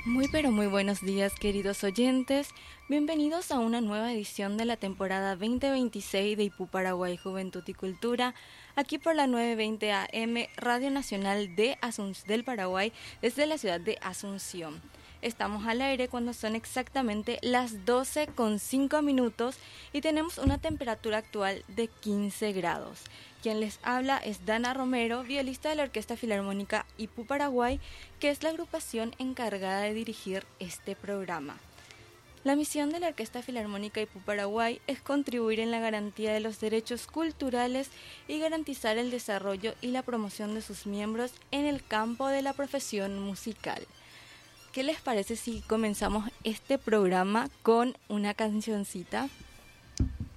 Muy pero muy buenos días, queridos oyentes. Bienvenidos a una nueva edición de la temporada 2026 de IPU Paraguay Juventud y Cultura, aquí por la 920 AM Radio Nacional del Paraguay desde la ciudad de Asunción. Estamos al aire cuando son exactamente las 12:05 y tenemos una temperatura actual de 15 grados. Quien les habla es Dana Romero, violista de la Orquesta Filarmónica IPU Paraguay, que es la agrupación encargada de dirigir este programa. La misión de la Orquesta Filarmónica IPU Paraguay es contribuir en la garantía de los derechos culturales y garantizar el desarrollo y la promoción de sus miembros en el campo de la profesión musical. ¿Qué les parece si comenzamos este programa con una cancioncita?